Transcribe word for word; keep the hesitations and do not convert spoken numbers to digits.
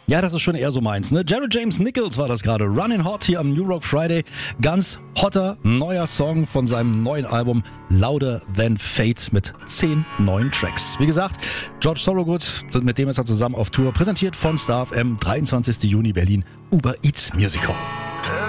Ja, das ist schon eher so meins, ne? Jared James Nichols war das gerade. Running Hot hier am New Rock Friday. Ganz hotter, neuer Song von seinem neuen Album Louder Than Fate mit zehn neuen Tracks. Wie gesagt, George Thorogood, mit dem ist er zusammen auf Tour, präsentiert von Star F M, dreiundzwanzigsten Juni Berlin, Uber Eats Music Hall.